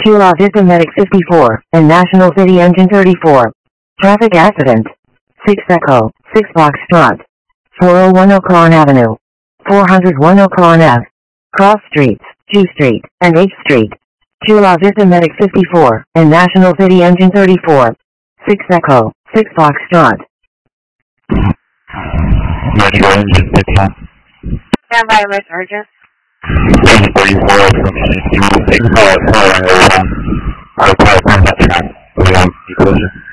Chula Vista Medic 54, and National City Engine 34. Traffic accident. 6 Echo, 6 Foxtrot. 401 Oakland Avenue. 401 Oakland Ave. Cross Streets, G Street, and H Street. Chula Vista Medic 54, and National City Engine 34. 6 Echo, 6 Foxtrot. Ready for engine 51. Stand by with urgent. 44 from C2, 6 4 4 1. I'll try to find that track. We won't be closer.